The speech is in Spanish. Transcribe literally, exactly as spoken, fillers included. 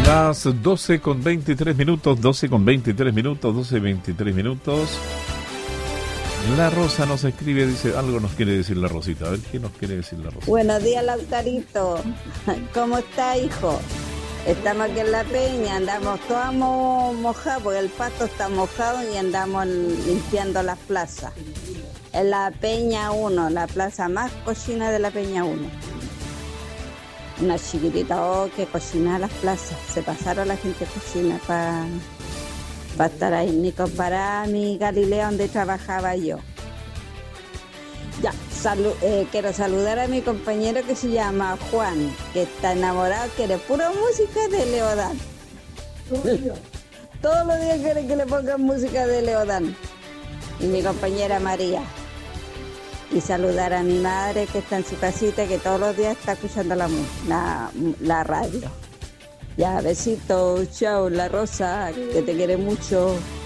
Las doce con veintitrés minutos, doce con veintitrés minutos, doce veintitrés minutos. La Rosa nos escribe, dice, algo nos quiere decir la Rosita. A ver, ¿qué nos quiere decir la Rosa? Buenos días, Lautarito. ¿Cómo está, hijo? Estamos aquí en la peña, andamos todos mojados, porque el pasto está mojado y andamos limpiando las plazas. En la Peña uno, la plaza más cochina de la Peña uno. Una chiquitita, oh, que cocina las plazas. Se pasaron la gente cocina para pa estar ahí. Ni comparar a mi Galilea donde trabajaba yo. Ya, salu eh, quiero saludar a mi compañero que se llama Juan, que está enamorado, quiere pura música de Leodán. Todos los días. Todos los días quiere que le pongan música de Leodán. Y mi compañera María. Y saludar a mi madre que está en su casita, que todos los días está escuchando la, la, la radio. Ya, besitos, chao, la Rosa, que te quiere mucho.